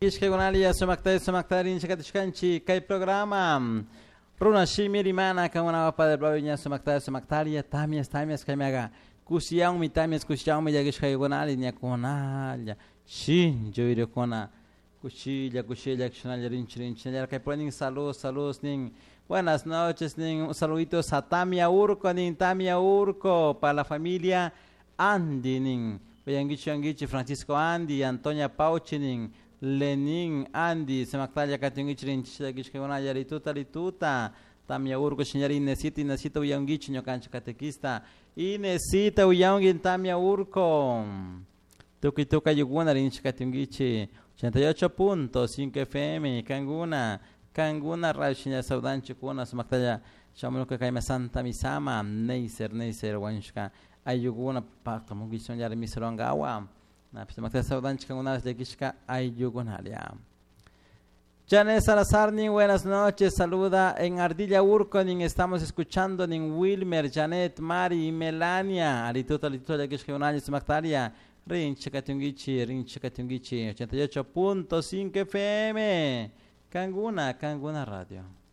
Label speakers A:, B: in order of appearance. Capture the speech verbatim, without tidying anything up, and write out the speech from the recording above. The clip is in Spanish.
A: Kishke gonalia sumakta sumakta rin chakatishkanchi kai programa Runa shimiri mana kamana pa bawinya sumakta sumaktaria tamias tamias kamaga kusiang mi tamias kusiang mi jagish kai gonali nya konalia shin joire kona kushilya kushilya kshnalia rin rin rin kai planning saludos saludos ning buenas noches ning saluditos a Tamia Urco ning Tamia Urco para la familia Andy ning Bayangichi Angichi Francisco Andy Antonia Pauchi ning Lenin Andy Semaktalia Katungichi Rinchigish Konaya Rituta Rituta Tamia Urco Shinyari Inesita Inesita Uyangichi Nyokancha Catequista Inesita Uyangin Tamia Urco Tuki Tuka Yuguna Rinchi Katungichi ochenta y ocho punto cinco F M Kanguna Kanguna Rashinya Saudanchi Kuna Semaktalia Shamuka Kaima Santa Misama Neiser Neiser Wanshka Ayuguna Pakta Mugishon Yari Misrongawa na Semaktalia Saudanchi Kanguna Lekishka Ayugunalia Jane Salazar ning buenas noches, saluda en Ardilla Urco ning estamos escuchando ning Wilmer, Janet, Mari, Melania, Arituta Arituta Lekishka Unani Semaktalia Rinche Katungichi, Rinche Katungichi ochenta y ocho punto cinco F M Kanguna, Kanguna Radio.